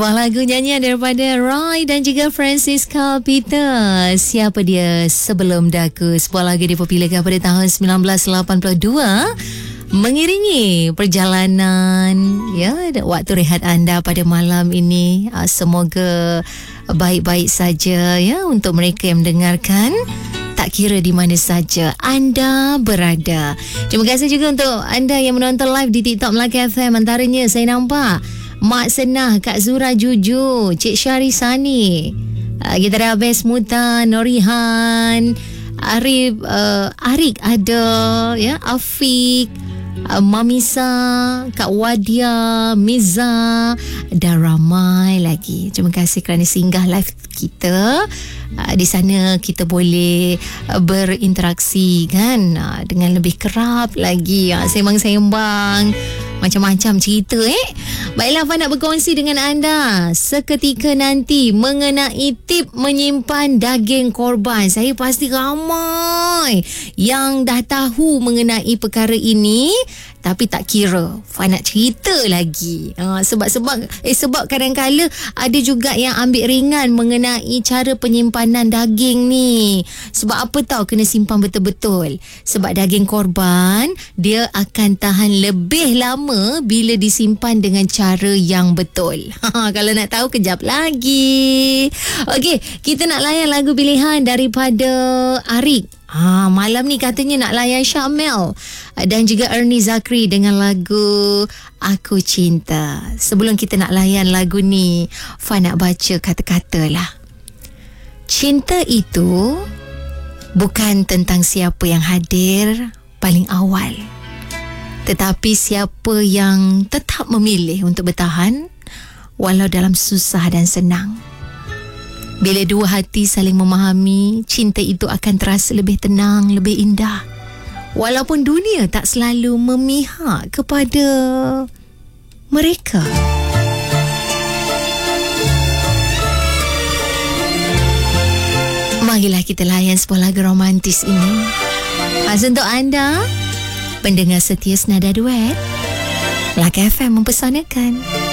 Lagu nyanyian daripada Roy dan juga Francisca Peter. Siapa dia sebelum daku? Sebuah lagu dipopularkan pada tahun 1982 mengiringi perjalanan waktu rehat anda pada malam ini. Semoga baik-baik saja untuk mereka yang mendengarkan, tak kira di mana saja anda berada. Terima kasih juga untuk anda yang menonton live di TikTok Melaka FM. Antaranya saya nampak Mak Senah, Kak Zura Juju, Cik Syari Sani, kita ada Abes Muta, Norihan, Arif, Arik ada, Afiq, Mamisa, Kak Wadia, Miza dan ramai lagi. Terima kasih kerana singgah live kita. Di sana kita boleh berinteraksi kan, dengan lebih kerap lagi, sembang-sembang macam-macam cerita. Baiklah, Fah nak berkongsi dengan anda seketika nanti mengenai tip menyimpan daging korban. Saya pasti ramai yang dah tahu mengenai perkara ini, tapi tak kira Fah nak cerita lagi. Sebab kadang-kala ada juga yang ambil ringan mengenai cara penyimpanan daging ni. Sebab apa tahu kena simpan betul-betul? Sebab daging korban dia akan tahan lebih lama bila disimpan dengan cara yang betul. Kalau nak tahu, kejap lagi. Okey, kita nak layan lagu pilihan daripada Arik. Malam ni katanya nak layan Syamel dan juga Ernie Zakri dengan lagu Aku Cinta. Sebelum kita nak layan lagu ni, Fah nak baca kata-kata lah. Cinta itu bukan tentang siapa yang hadir paling awal, tetapi siapa yang tetap memilih untuk bertahan walau dalam susah dan senang. Bila dua hati saling memahami, cinta itu akan terasa lebih tenang, lebih indah. Walaupun dunia tak selalu memihak kepada mereka. Marilah kita layan sebuah lagu romantis ini. Khas untuk anda, pendengar setia Senada Duet, Melaka FM mempersanakan.